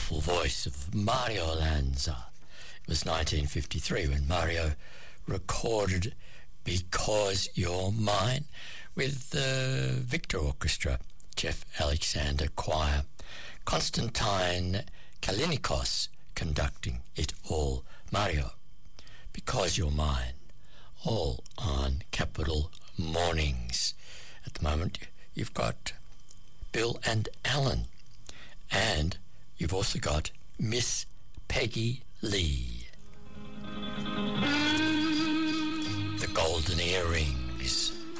soulful voice of Mario Lanza. It was 1953 when Mario recorded Because You're Mine with the Victor Orchestra, Jeff Alexander Choir, Konstantin Kalinikos conducting it all. Mario, Because You're Mine, all on Capital Mornings. At the moment, you've got Bill and Alan, and you've also got Miss Peggy Lee. The Golden Earring.